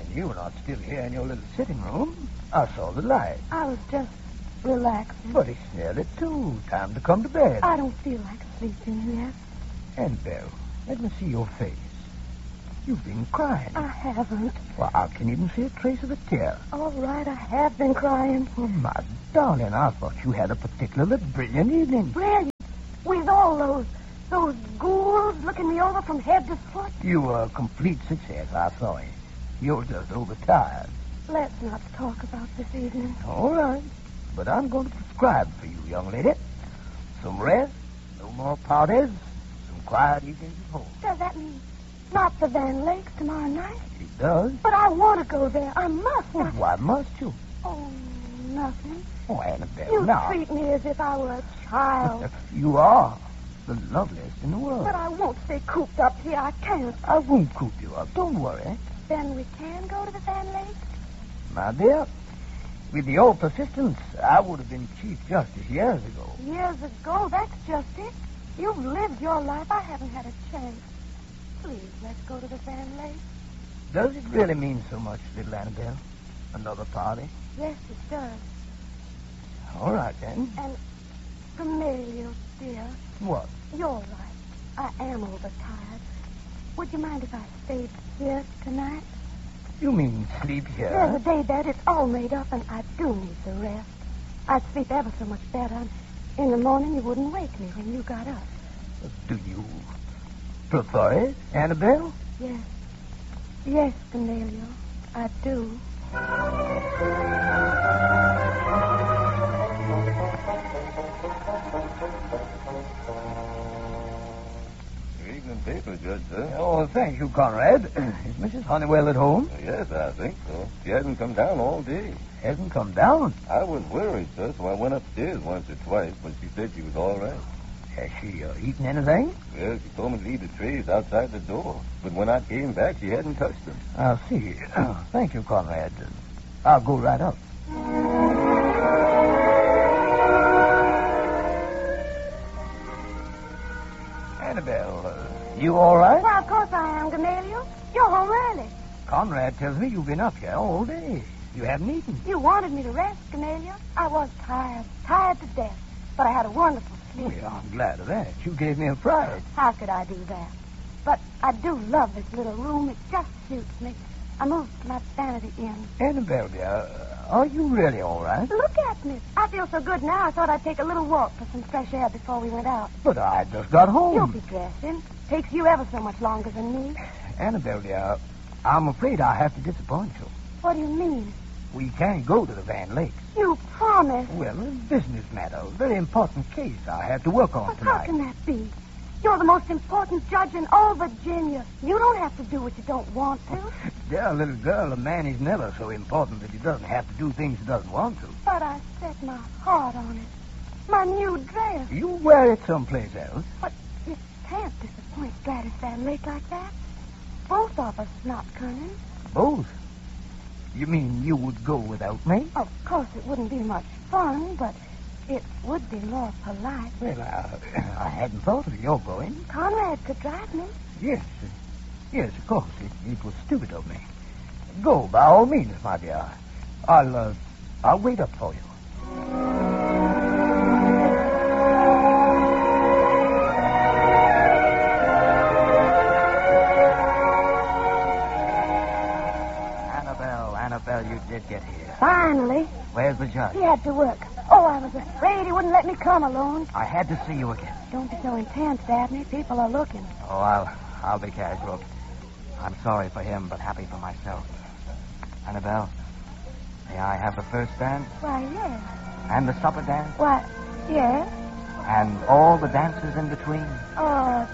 You were not still here in your little sitting room. I saw the light. I was just relaxing. But it's nearly 2. Time to come to bed. I don't feel like sleeping yet. Annabelle, let me see your face. You've been crying. I haven't. Well, I can even see a trace of a tear. All right, I have been crying. Oh, my darling, I thought you had a particularly brilliant evening. Brilliant. With all those ghouls looking me over from head to foot. You were a complete success, I saw it. You're just overtired. Let's not talk about this evening. All right. But I'm going to prescribe for you, young lady. Some rest, no more parties, some quiet evenings at home. Does that mean not the Van Lakes tomorrow night? It does. But I want to go there. I must. Well, why must you? Oh, nothing. Oh, Annabelle, You now. treat me as if I were a child. You are the loveliest in the world. But I won't stay cooped up here. I can't. I won't coop you up. Don't worry. Then we can go to the Van Lakes? My dear, with your persistence, I would have been Chief Justice years ago. Years ago, that's just it. You've lived your life. I haven't had a chance. Please, let's go to the Van Lakes. Does it really mean so much, little Annabelle? Another party? Yes, it does. All right, then. And, Camilio, dear, What? you're right. I am overtired. Would you mind if I stayed here tonight? You mean sleep here? There's a day bed. It's all made up, and I do need the rest. I'd sleep ever so much better. And in the morning, you wouldn't wake me when you got up. Do you prefer it, Annabelle? Yes. Yes, Camilio, I do. Your evening paper, Judge, sir. Oh, thank you, Conrad. Is Mrs. Honeywell at home? Yes, I think so. She hasn't come down all day. Hasn't come down. I was worried, sir, so I went upstairs once or twice, but she said she was all right. Has she eaten anything? Well, she told me to leave the trays outside the door, but when I came back, she hadn't touched them. I'll see. Thank you, Conrad. I'll go right up. Annabelle, you all right? Why, of course I am, Gamaliel. You're home early. Conrad tells me you've been up here all day. You haven't eaten. You wanted me to rest, Gamaliel. I was tired to death. But I had a wonderful sleep. Well, I'm glad of that. You gave me a fright. How could I do that? But I do love this little room. It just suits me. I moved my vanity in. Annabelle, dear, are you really all right? Look at me. I feel so good now, I thought I'd take a little walk for some fresh air before we went out. But I just got home. You'll be dressing. Takes you ever so much longer than me. Annabelle, dear, I'm afraid I have to disappoint you. What do you mean? We can't go to the Van Lakes. You promised. Well, a business matter, a very important case I have to work on But tonight. how can that be? You're the most important judge in all Virginia. You don't have to do what you don't want to. Dear little girl, a man is never so important that he doesn't have to do things he doesn't want to. But I set my heart on it. My new dress. You wear it someplace else. But you can't disappoint Gladys Van Lake like that. Both of us not coming. Both? You mean you would go without me? Of course, it wouldn't be much fun, but it would be more polite. Well, I hadn't thought of your going. Conrad could drive me. Yes, of course. It was stupid of me. Go, by all means, my dear. I'll wait up for you. Annabelle, you did get here. Finally. Where's the judge? He had to work. Oh, I was afraid he wouldn't let me come alone. I had to see you again. Don't be so intense, Dabney. People are looking. Oh, I'll be casual. I'm sorry for him, but happy for myself. Annabelle, may I have the first dance? Why, yes. And the supper dance? Why, yes. And all the dances in between? Oh,